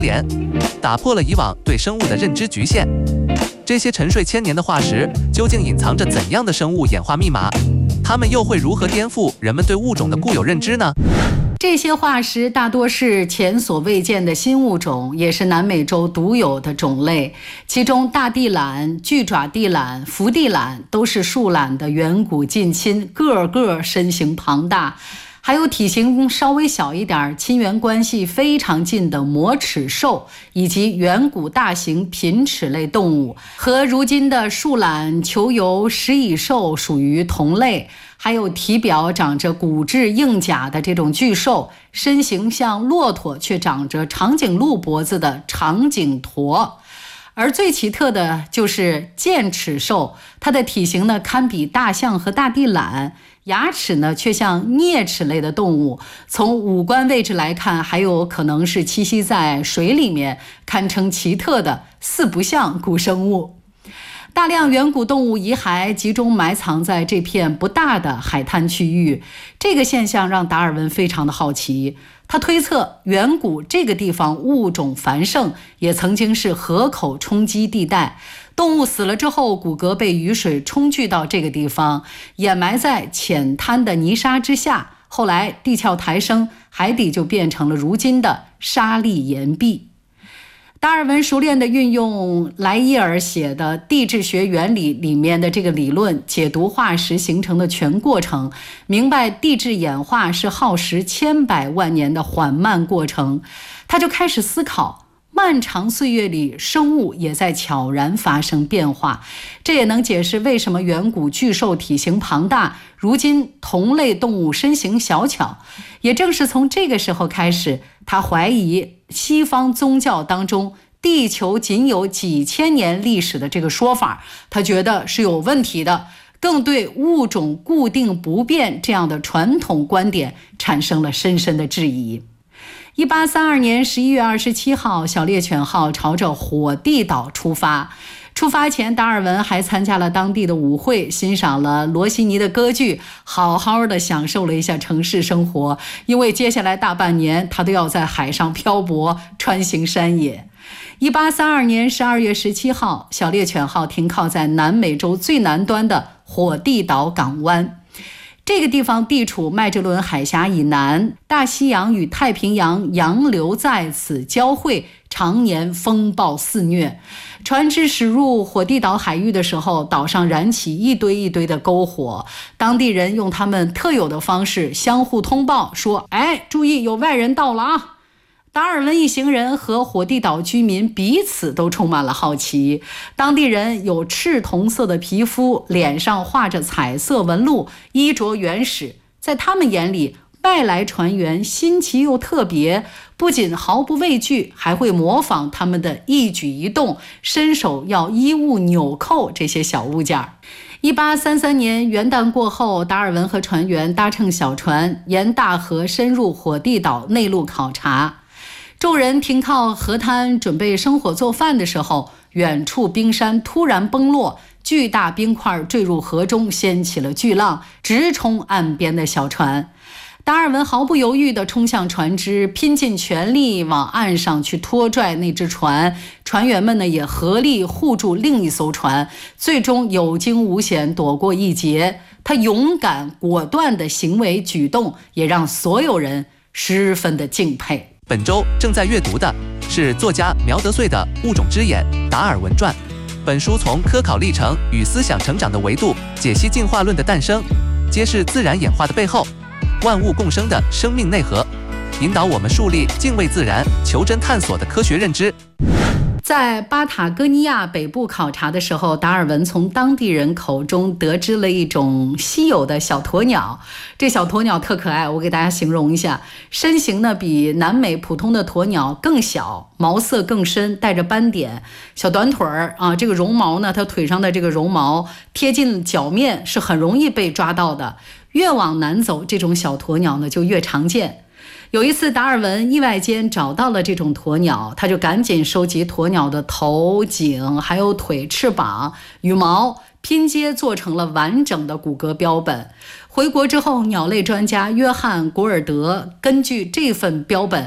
联，打破了以往对生物的认知局限。这些沉睡千年的化石究竟隐藏着怎样的生物演化密码？它们又会如何颠覆人们对物种的固有认知呢？ 这些化石大多是前所未见的新物种，也是南美洲独有的种类。其中大地懒、巨爪地懒、福地懒都是树懒的远古近亲，个个身形庞大。还有体型稍微小一点、亲缘关系非常近的魔齿兽，以及远古大型品齿类动物，和如今的树懒、球游、食蚁兽属于同类。还有体表长着骨质硬甲的这种巨兽，身形像骆驼却长着长颈鹿脖子的长颈驼。而最奇特的就是剑齿兽，它的体型呢堪比大象和大地懒，牙齿呢却像啮齿类的动物，从五官位置来看，还有可能是栖息在水里面，堪称奇特的四不像古生物。大量远古动物遗骸集中埋藏在这片不大的海滩区域，这个现象让达尔文非常的好奇。他推测远古这个地方物种繁盛，也曾经是河口冲积地带，动物死了之后，骨骼被雨水冲聚到这个地方，掩埋在浅滩的泥沙之下，后来地壳抬升，海底就变成了如今的沙砾岩壁。达尔文熟练地运用莱伊尔写的《地质学原理》里面的这个理论，解读化石形成的全过程，明白地质演化是耗时千百万年的缓慢过程。他就开始思考，漫长岁月里生物也在悄然发生变化，这也能解释为什么远古巨兽体型庞大，如今同类动物身形小巧。也正是从这个时候开始，他怀疑西方宗教当中地球仅有几千年历史的这个说法，他觉得是有问题的，更对物种固定不变这样的传统观点产生了深深的质疑。1832年11月27号，小猎犬号朝着火地岛出发。出发前，达尔文还参加了当地的舞会，欣赏了罗西尼的歌剧，好好的享受了一下城市生活。因为接下来大半年他都要在海上漂泊，穿行山野。1832年12月17号，小猎犬号停靠在南美洲最南端的火地岛港湾。这个地方地处麦哲伦海峡以南，大西洋与太平洋洋流在此交汇，常年风暴肆虐。船只驶入火地岛海域的时候，岛上燃起一堆一堆的篝火，当地人用他们特有的方式相互通报说，注意有外人到了啊！达尔文一行人和火地岛居民彼此都充满了好奇。当地人有赤铜色的皮肤，脸上画着彩色纹路，衣着原始，在他们眼里，外来船员新奇又特别，不仅毫不畏惧，还会模仿他们的一举一动，伸手要衣物纽扣这些小物件。1833年元旦过后，达尔文和船员搭乘小船沿大河深入火地岛内陆考察。众人停靠河滩准备生火做饭的时候，远处冰山突然崩落，巨大冰块坠入河中，掀起了巨浪，直冲岸边的小船。达尔文毫不犹豫地冲向船只，拼尽全力往岸上去拖拽那只船。船员们呢也合力护住另一艘船，最终有惊无险躲过一劫。他勇敢果断的行为举动也让所有人十分的敬佩。 本周正在阅读的是作家苗德穗的《物种之眼：达尔文传》。本书从科考历程与思想成长的维度解析进化论的诞生，揭示自然演化的背后，万物共生的生命内核，引导我们树立敬畏自然、求真探索的科学认知。 在巴塔哥尼亚北部考察的时候，达尔文从当地人口中得知了一种稀有的小鸵鸟。这小鸵鸟特可爱，我给大家形容一下，身形呢比南美普通的鸵鸟更小，毛色更深，带着斑点，小短腿儿啊，这个绒毛呢，它腿上的这个绒毛贴近脚面，是很容易被抓到的。越往南走，这种小鸵鸟呢就越常见。有一次达尔文意外间找到了这种鸵鸟，他就赶紧收集鸵鸟的头、颈还有腿、翅膀、羽毛，拼接做成了完整的骨骼标本。回国之后，鸟类专家约翰·古尔德根据这份标本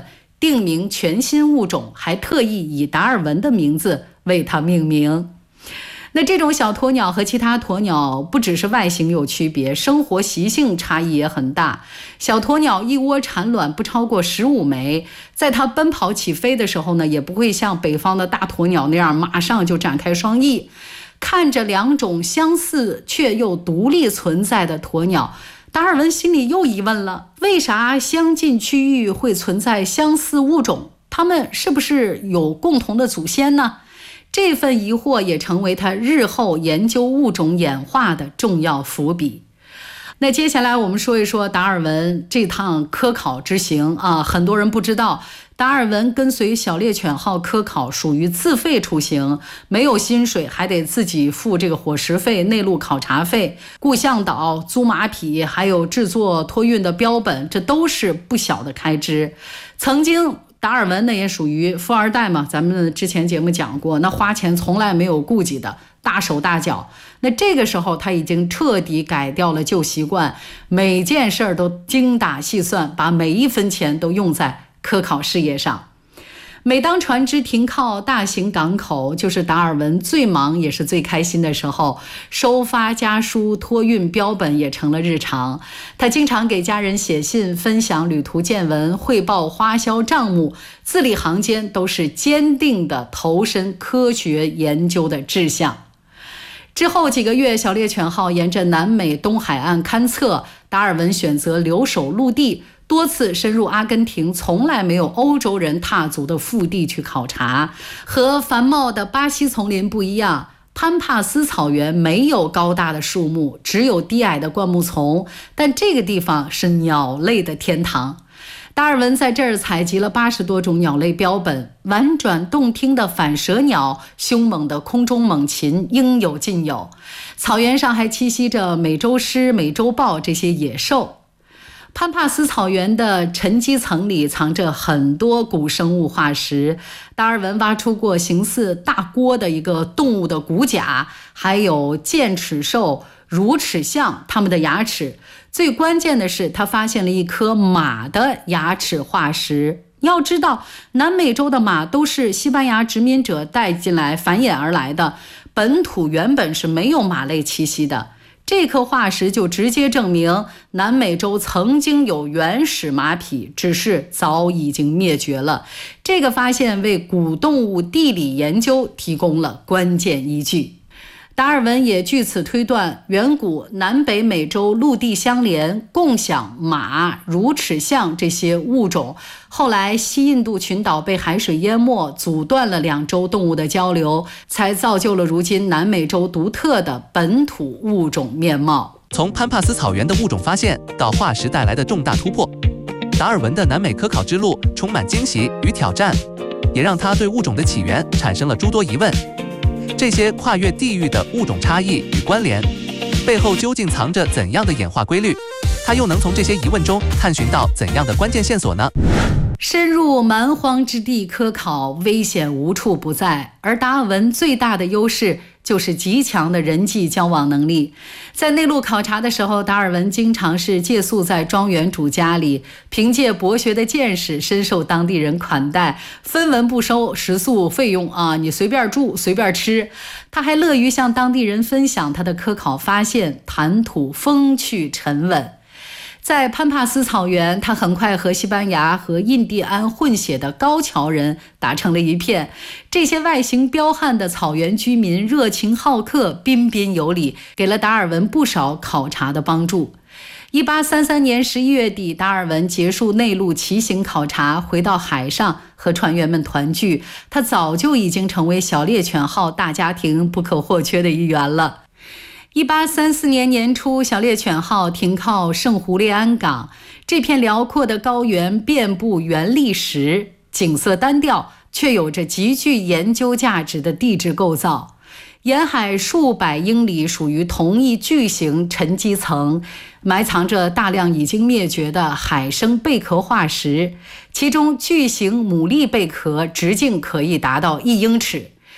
定名全新物种，还特意以达尔文的名字为它命名。那这种小鸵鸟和其他鸵鸟不只是外形有区别，生活习性差异也很大。小鸵鸟一窝产卵不超过15枚，在它奔跑起飞的时候呢，也不会像北方的大鸵鸟那样马上就展开双翼。看着两种相似却又独立存在的鸵鸟，达尔文心里又疑问了：为啥相近区域会存在相似物种？它们是不是有共同的祖先呢？这份疑惑也成为他日后研究物种演化的重要伏笔。那接下来我们说一说达尔文这趟科考之行啊，很多人不知道，达尔文跟随小猎犬号科考属于自费出行，没有薪水，还得自己付这个伙食费、内陆考察费、顾向导、租马匹，还有制作托运的标本，这都是不小的开支。曾经达尔文呢也属于富二代嘛，咱们之前节目讲过，那花钱从来没有顾忌的，大手大脚。那这个时候他已经彻底改掉了旧习惯，每件事儿都精打细算，把每一分钱都用在科考事业上。每当船只停靠大型港口，就是达尔文最忙也是最开心的时候，收发家书、托运标本也成了日常。他经常给家人写信，分享旅途见闻，汇报花销账目，字里行间都是坚定的投身科学研究的志向。之后几个月，小猎犬号沿着南美东海岸勘测，达尔文选择留守陆地，多次深入阿根廷从来没有欧洲人踏足的腹地去考察。和繁茂的巴西丛林不一样，潘帕斯草原没有高大的树木，只有低矮的灌木丛，但这个地方是鸟类的天堂。达尔文在这儿采集了80多种鸟类标本，婉转动听的反舌鸟，凶猛的空中猛禽应有尽有。草原上还栖息着美洲狮、美洲豹这些野兽。潘帕斯草原的沉积层里藏着很多古生物化石，达尔文挖出过形似大锅的一个动物的骨甲，还有剑齿兽、乳齿象它们的牙齿。最关键的是，他发现了一颗马的牙齿化石。要知道，南美洲的马都是西班牙殖民者带进来繁衍而来的，本土原本是没有马类栖息的。这颗化石就直接证明南美洲曾经有原始马匹，只是早已经灭绝了。这个发现为古动物地理研究提供了关键依据。达尔文也据此推断，远古南北美洲陆地相连，共享马、乳齿象这些物种。后来西印度群岛被海水淹没，阻断了两洲动物的交流，才造就了如今南美洲独特的本土物种面貌。 从潘帕斯草原的物种发现到化石带来的重大突破，达尔文的南美科考之路充满惊喜与挑战，也让他对物种的起源产生了诸多疑问。这些跨越地域的物种差异与关联，背后究竟藏着怎样的演化规律？他又能从这些疑问中探寻到怎样的关键线索呢？ 深入蛮荒之地科考，危险无处不在，而达尔文最大的优势就是极强的人际交往能力。在内陆考察的时候，达尔文经常是借宿在庄园主家里，凭借博学的见识，深受当地人款待，分文不收食宿费用啊，你随便住随便吃。他还乐于向当地人分享他的科考发现，谈吐风趣沉稳。在潘帕斯草原，他很快和西班牙和印第安混血的高桥人打成了一片。这些外形彪悍的草原居民热情好客，彬彬有礼，给了达尔文不少考察的帮助。1833年11月底，达尔文结束内陆骑行考察，回到海上和船员们团聚。他早就已经成为小猎犬号大家庭不可或缺的一员了。1834年年初，小猎犬号停靠圣胡列安港。这片辽阔的高原遍布原砾石，景色单调，却有着极具研究价值的地质构造。沿海数百英里属于同一巨型沉积层，埋藏着大量已经灭绝的海生贝壳化石，其中巨型牡蛎贝壳直径可以达到1英尺。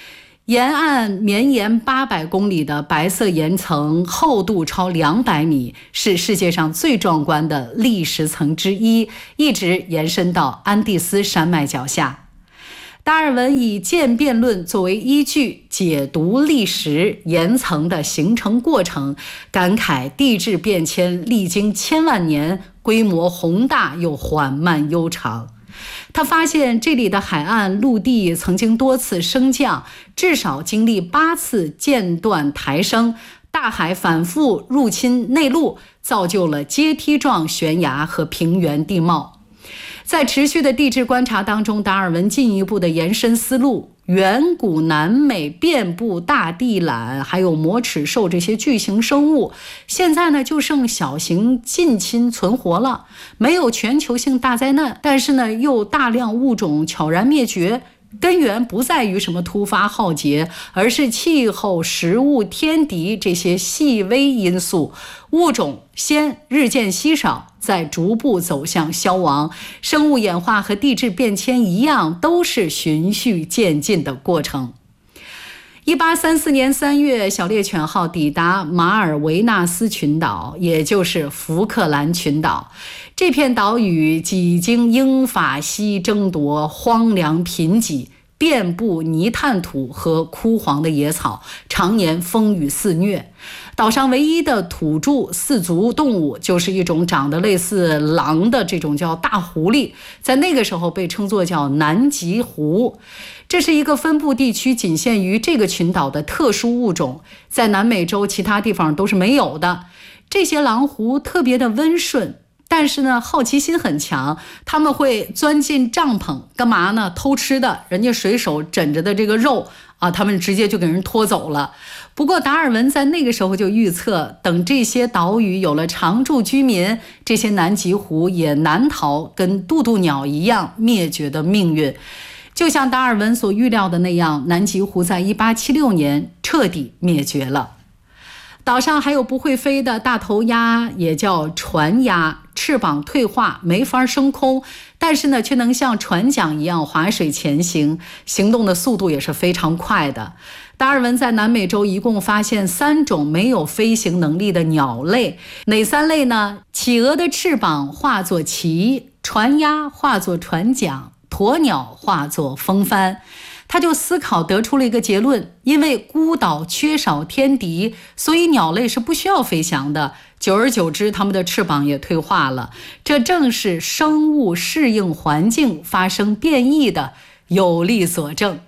沿岸绵延800公里的白色岩层，厚度超200米，是世界上最壮观的砾石层之一，一直延伸到安第斯山脉脚下。达尔文以渐变论作为依据，解读砾石岩层的形成过程，感慨地质变迁历经千万年，规模宏大又缓慢悠长。他发现这里的海岸陆地曾经多次升降，至少经历8次间断抬升，大海反复入侵内陆，造就了阶梯状悬崖和平原地貌。在持续的地质观察当中，达尔文进一步的延伸思路，远古南美遍布大地懒还有魔齿兽这些巨型生物，现在呢就剩小型近亲存活了，没有全球性大灾难，但是呢又大量物种悄然灭绝。根源不在于什么突发浩劫，而是气候、食物、天敌这些细微因素，物种先日渐稀少，再逐步走向消亡。生物演化和地质变迁一样，都是循序渐进的过程。1834年3月，小猎犬号抵达马尔维纳斯群岛，也就是福克兰群岛。这片岛屿几经英法西争夺，荒凉贫瘠，遍布泥炭土和枯黄的野草，常年风雨肆虐。岛上唯一的土著四足动物就是一种长得类似狼的这种叫大狐狸，在那个时候被称作叫南极狐。这是一个分布地区仅限于这个群岛的特殊物种，在南美洲其他地方都是没有的。这些狼狐特别的温顺，但是呢好奇心很强，他们会钻进帐篷干嘛呢？偷吃的，人家水手枕着的这个肉啊，他们直接就给人拖走了。不过达尔文在那个时候就预测，等这些岛屿有了常住居民，这些南极狐也难逃跟渡渡鸟一样灭绝的命运。就像达尔文所预料的那样，南极狐在1876年彻底灭绝了。岛上还有不会飞的大头鸭，也叫船鸭，翅膀退化，没法升空，但是呢却能像船桨一样划水前行，行动的速度也是非常快的。达尔文在南美洲一共发现3种没有飞行能力的鸟类，哪3类呢？企鹅的翅膀化作鳍，船鸭化作船桨，鸵鸟化作风帆。他就思考得出了一个结论，因为孤岛缺少天敌，所以鸟类是不需要飞翔的，久而久之它们的翅膀也退化了。这正是生物适应环境发生变异的有力佐证。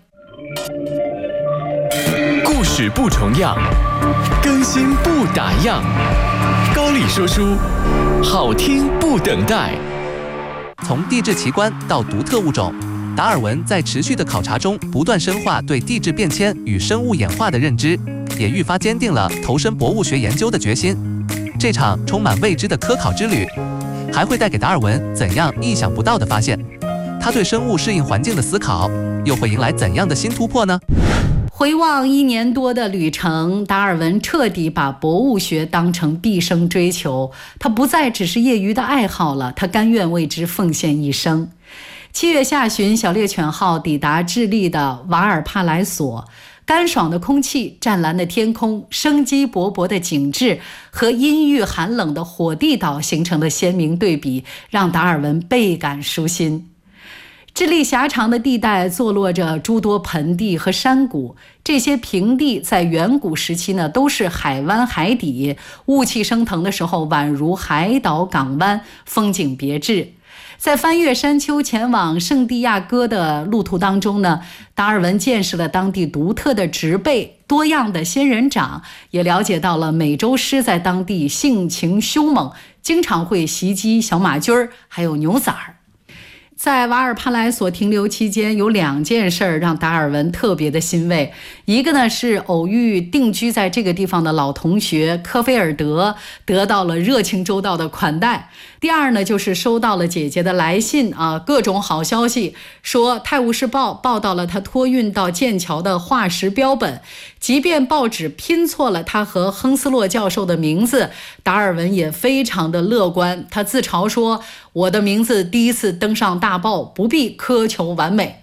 故事不重样，更新不打烊，高丽说书，好听不等待。 从地质奇观到独特物种，达尔文在持续的考察中不断深化对地质变迁与生物演化的认知，也愈发坚定了投身博物学研究的决心。这场充满未知的科考之旅，还会带给达尔文怎样意想不到的发现？他对生物适应环境的思考，又会迎来怎样的新突破呢？ 回望1年多的旅程，达尔文彻底把博物学当成毕生追求，他不再只是业余的爱好了，他甘愿为之奉献一生。7月下旬，小猎犬号抵达智利的瓦尔帕莱索，干爽的空气、湛蓝的天空、生机勃勃的景致和阴郁寒冷的火地岛形成的鲜明对比，让达尔文倍感舒心。智利狭长的地带坐落着诸多盆地和山谷，这些平地在远古时期呢都是海湾海底，雾气升腾的时候宛如海岛港湾，风景别致。在翻越山丘前往圣地亚哥的路途当中呢，达尔文见识了当地独特的植被、多样的仙人掌，也了解到了美洲狮在当地性情凶猛，经常会袭击小马驹儿还有牛崽儿。在瓦尔帕莱索停留期间，有2件事让达尔文特别的欣慰。一个呢是偶遇定居在这个地方的老同学科菲尔德，得到了热情周到的款待。第二呢就是收到了姐姐的来信各种好消息，说《泰晤士报》报道了他托运到剑桥的化石标本，即便报纸拼错了他和亨斯洛教授的名字，达尔文也非常的乐观。他自嘲说，我的名字第一次登上大报，不必苛求完美。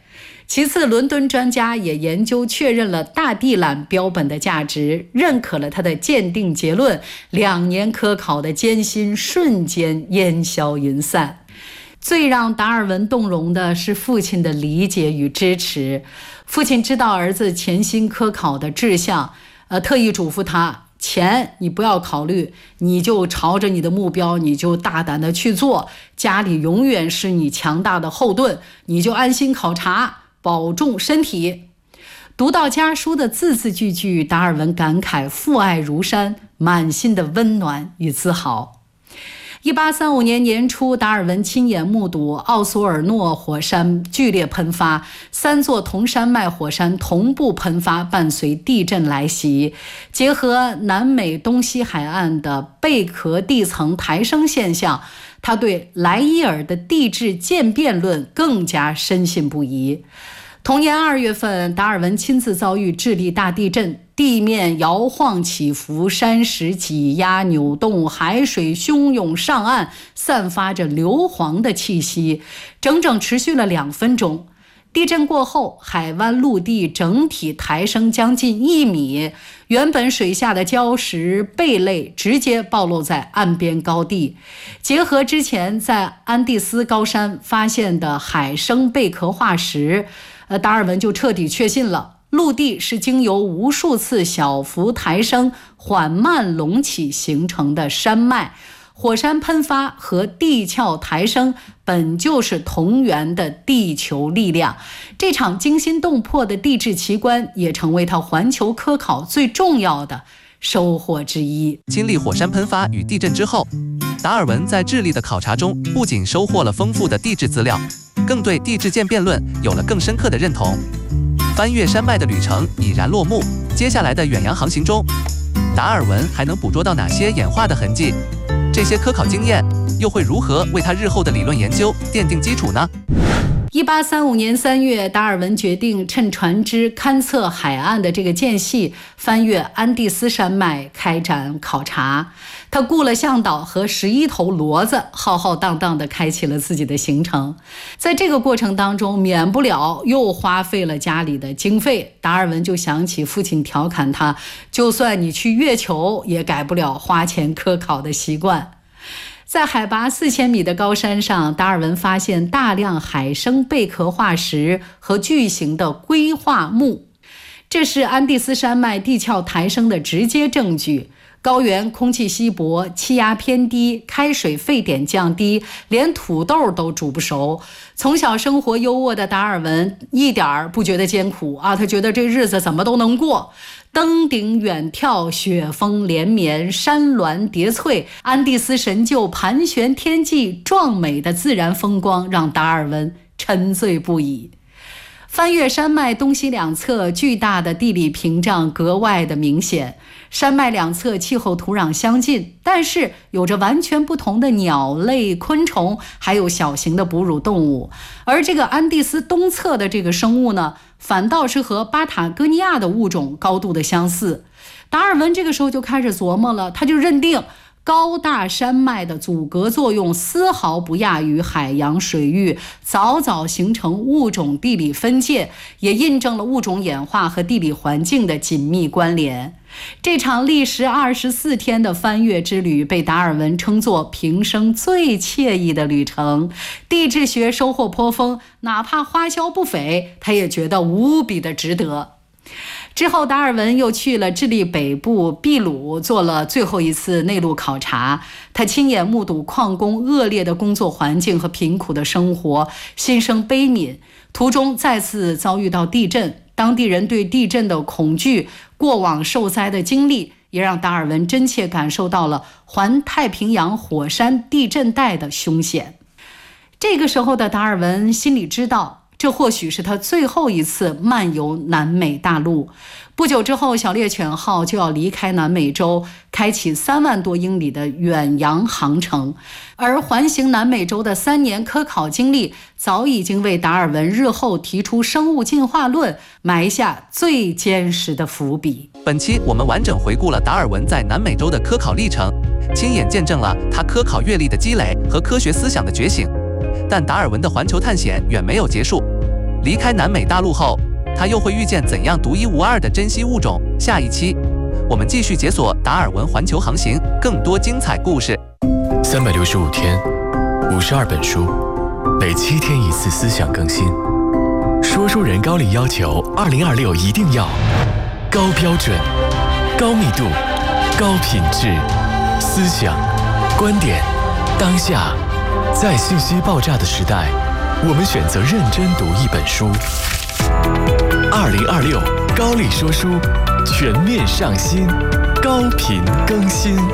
其次，伦敦专家也研究确认了大地懒标本的价值，认可了他的鉴定结论，2年科考的艰辛瞬间烟消云散。最让达尔文动容的是父亲的理解与支持。父亲知道儿子潜心科考的志向，特意嘱咐他，钱你不要考虑，你就朝着你的目标，你就大胆的去做，家里永远是你强大的后盾，你就安心考察，保重身体。读到家书的字字句句，达尔文感慨父爱如山，满心的温暖与自豪。1835年年初，达尔文亲眼目睹奥索尔诺火山剧烈喷发，3座同山脉火山同步喷发，伴随地震来袭。结合南美东西海岸的贝壳地层抬升现象，他对莱伊尔的地质渐变论更加深信不疑。同年2月份，达尔文亲自遭遇智利大地震，地面摇晃起伏，山石挤压扭动，海水汹涌上岸，散发着硫磺的气息，整整持续了2分钟。地震过后，海湾陆地整体抬升将近1米，原本水下的礁石、贝类直接暴露在岸边高地。结合之前在安第斯高山发现的海生贝壳化石，达尔文就彻底确信了，陆地是经由无数次小幅抬升、缓慢隆起形成的山脉，火山喷发和地壳抬升本就是同源的地球力量。这场惊心动魄的地质奇观也成为他环球科考最重要的收获之一。 经历火山喷发与地震之后，达尔文在智利的考察中不仅收获了丰富的地质资料，更对地质渐变论有了更深刻的认同。翻越山脉的旅程已然落幕，接下来的远洋航行中，达尔文还能捕捉到哪些演化的痕迹？这些科考经验又会如何为他日后的理论研究奠定基础呢 ？1835年3月，达尔文决定趁船只勘测海岸的这个间隙，翻越安第斯山脉开展考察。他雇了向导和11头骡子，浩浩荡荡地开启了自己的行程。在这个过程当中，免不了又花费了家里的经费。达尔文就想起父亲调侃他，就算你去月球，也改不了花钱科考的习惯。在海拔4000米的高山上，达尔文发现大量海生贝壳化石和巨型的硅化木，这是安第斯山脉地壳抬升的直接证据。高原空气稀薄，气压偏低，开水沸点降低，连土豆都煮不熟。从小生活优渥的达尔文一点儿不觉得艰苦啊，他觉得这日子怎么都能过。登顶远眺，雪峰连绵，山峦叠翠，安第斯神岫盘旋天际，壮美的自然风光让达尔文沉醉不已。翻越山脉东西两侧，巨大的地理屏障格外的明显。山脉两侧气候土壤相近，但是有着完全不同的鸟类、昆虫，还有小型的哺乳动物。而这个安第斯东侧的这个生物呢，反倒是和巴塔哥尼亚的物种高度的相似。达尔文这个时候就开始琢磨了，他就认定高大山脉的阻隔作用丝毫不亚于海洋水域，早早形成物种地理分界，也印证了物种演化和地理环境的紧密关联。这场历时24天的翻越之旅被达尔文称作平生最惬意的旅程，地质学收获颇丰，哪怕花销不菲，他也觉得无比的值得。之后，达尔文又去了智利北部秘鲁，做了最后一次内陆考察。他亲眼目睹矿工恶劣的工作环境和贫苦的生活，心生悲悯。途中再次遭遇到地震，当地人对地震的恐惧，过往受灾的经历，也让达尔文真切感受到了环太平洋火山地震带的凶险。这个时候的达尔文心里知道，这或许是他最后一次漫游南美大陆。不久之后，小猎犬号就要离开南美洲，开启3万多英里的远洋航程。而环行南美洲的3年科考经历，早已经为达尔文日后提出生物进化论埋下最坚实的伏笔。 本期我们完整回顾了达尔文在南美洲的科考历程，亲眼见证了他科考阅历的积累和科学思想的觉醒。但达尔文的环球探险远没有结束。 离开南美大陆后，他又会遇见怎样独一无二的珍稀物种？下一期我们继续解锁达尔文环球航行，更多精彩故事。 365天，52本书，每7天1次思想更新。说书人高力要求2026一定要高标准、高密度、高品质，思想、观点，当下，在信息爆炸的时代，我们选择认真读一本书。2026高力说书全面上新，高频更新。